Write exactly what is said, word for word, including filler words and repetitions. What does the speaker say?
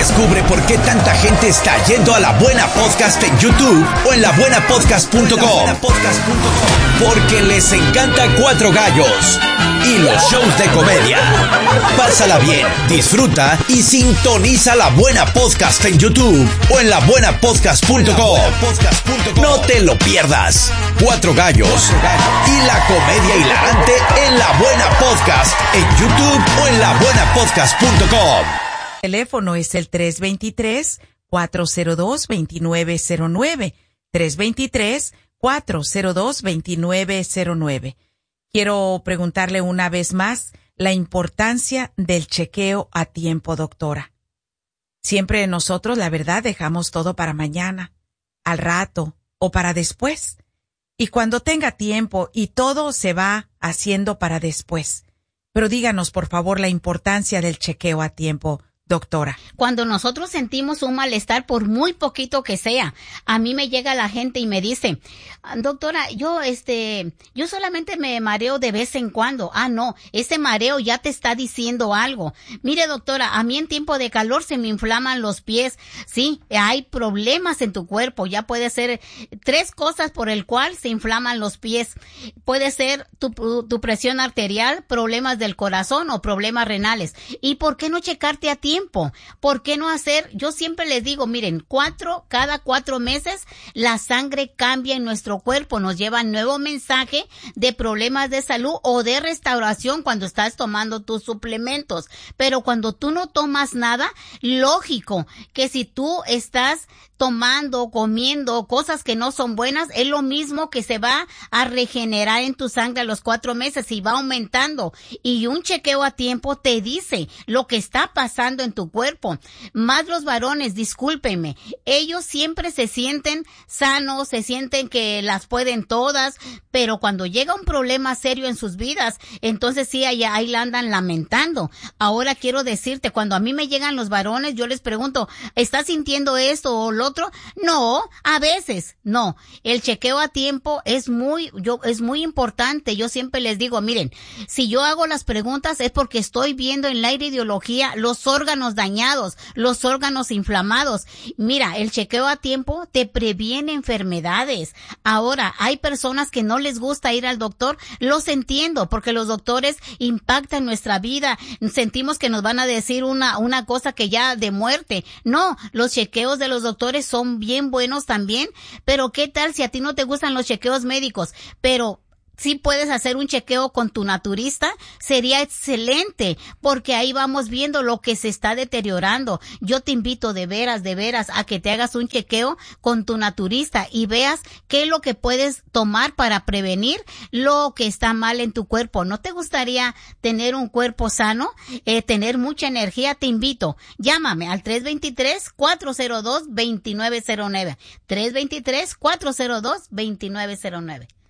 Descubre por qué tanta gente está yendo a La Buena Podcast en YouTube o en la buena podcast punto com. Porque les encanta Cuatro Gallos y los shows de comedia. Pásala bien, disfruta y sintoniza La Buena Podcast en YouTube o en la buena podcast punto com. No te lo pierdas. Cuatro Gallos y la comedia hilarante en La Buena Podcast en YouTube o en la buena podcast punto com. El teléfono es el tres dos tres, cuatro cero dos, dos nueve cero nueve. tres dos tres, cuatro cero dos, dos nueve cero nueve. Quiero preguntarle una vez más la importancia del chequeo a tiempo, doctora. Siempre nosotros, la verdad, dejamos todo para mañana, al rato o para después. Y cuando tenga tiempo y todo se va haciendo para después. Pero díganos, por favor, la importancia del chequeo a tiempo, doctora. Cuando nosotros sentimos un malestar, por muy poquito que sea, a mí me llega la gente y me dice, doctora, yo este, yo solamente me mareo de vez en cuando. Ah, no, ese mareo ya te está diciendo algo. Mire, doctora, a mí en tiempo de calor se me inflaman los pies. Sí, hay problemas en tu cuerpo. Ya puede ser tres cosas por el cual se inflaman los pies. Puede ser tu, tu presión arterial, problemas del corazón o problemas renales. ¿Y por qué no checarte a tiempo? ¿Por qué no hacer? Yo siempre les digo, miren, cuatro, cada cuatro meses la sangre cambia en nuestro cuerpo, nos lleva nuevo mensaje de problemas de salud o de restauración cuando estás tomando tus suplementos. Pero cuando tú no tomas nada, lógico que si tú estás tomando, comiendo cosas que no son buenas, es lo mismo que se va a regenerar en tu sangre a los cuatro meses y va aumentando. Y un chequeo a tiempo te dice lo que está pasando en tu cuerpo. Más los varones, discúlpenme, ellos siempre se sienten sanos, se sienten que las pueden todas, pero cuando llega un problema serio en sus vidas, entonces sí, ahí, ahí la andan lamentando. Ahora quiero decirte, cuando a mí me llegan los varones, yo les pregunto, ¿estás sintiendo esto o lo otro? No, a veces, no. El chequeo a tiempo es muy, yo, es muy importante. Yo siempre les digo, miren, si yo hago las preguntas es porque estoy viendo en la iridología los órganos dañados, los órganos inflamados. Mira, el chequeo a tiempo te previene enfermedades. Ahora, hay personas que no les gusta ir al doctor, los entiendo, porque los doctores impactan nuestra vida. Sentimos que nos van a decir una, una cosa que ya de muerte. No, los chequeos de los doctores son bien buenos también, pero ¿qué tal si a ti no te gustan los chequeos médicos? Pero si puedes hacer un chequeo con tu naturista, sería excelente, porque ahí vamos viendo lo que se está deteriorando. Yo te invito de veras, de veras, a que te hagas un chequeo con tu naturista y veas qué es lo que puedes tomar para prevenir lo que está mal en tu cuerpo. ¿No te gustaría tener un cuerpo sano, eh, tener mucha energía? Te invito, llámame al tres dos tres, cuatro cero dos, dos nueve cero nueve, tres dos tres, cuatro cero dos, dos nueve cero nueve.